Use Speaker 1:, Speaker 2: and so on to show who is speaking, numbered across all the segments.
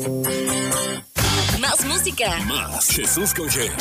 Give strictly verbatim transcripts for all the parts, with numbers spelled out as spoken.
Speaker 1: Más música.
Speaker 2: Más Jesús con G.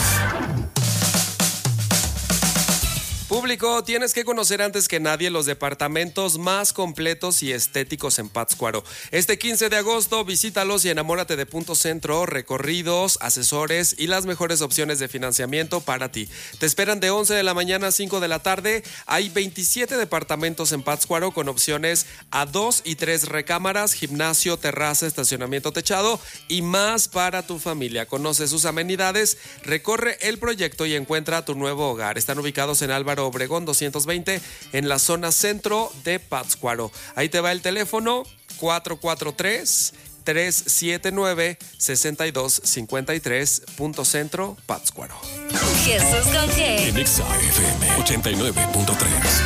Speaker 3: Público, tienes que conocer antes que nadie los departamentos más completos y estéticos en Pátzcuaro. Este quince de agosto, visítalos y enamórate de Punto Centro, recorridos, asesores y las mejores opciones de financiamiento para ti. Te esperan de once de la mañana a cinco de la tarde. Hay veintisiete departamentos en Pátzcuaro con opciones a dos y tres recámaras, gimnasio, terraza, estacionamiento techado y más para tu familia. Conoce sus amenidades, recorre el proyecto y encuentra tu nuevo hogar. Están ubicados en Álvaro Obregón doscientos veinte en la zona centro de Pátzcuaro. Ahí te va el teléfono cuatro cuatro tres, tres siete nueve, seis dos cinco tres. Punto Centro, Pátzcuaro.
Speaker 1: Jesús con G.
Speaker 2: En Exa F M ochenta y nueve punto tres.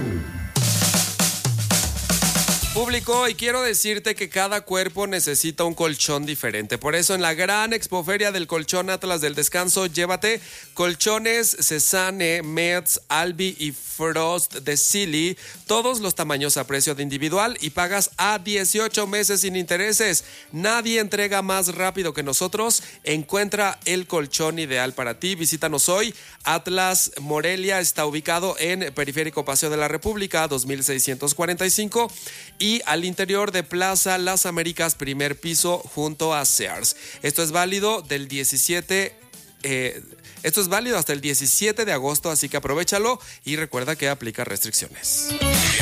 Speaker 3: Público, y quiero decirte que cada cuerpo necesita un colchón diferente. Por eso en la gran expoferia del colchón Atlas del Descanso, llévate colchones Cesane, Metz, Albi y Frost de Silly, todos los tamaños a precio de individual y pagas a dieciocho meses sin intereses. Nadie entrega más rápido que nosotros. Encuentra el colchón ideal para ti. Visítanos hoy. Atlas Morelia está ubicado en Periférico Paseo de la República, dos mil seiscientos cuarenta y cinco, y al interior de Plaza Las Américas, primer piso, junto a Sears. Esto es válido del diecisiete eh, esto es válido hasta el diecisiete de agosto, así que aprovéchalo y recuerda que aplica restricciones.